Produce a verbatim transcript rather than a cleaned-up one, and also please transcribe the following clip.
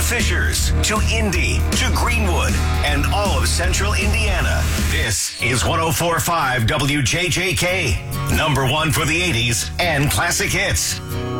Fishers to Indy to Greenwood and all of central Indiana. This is one oh four point five W J J K. Number one for the eighties and classic hits.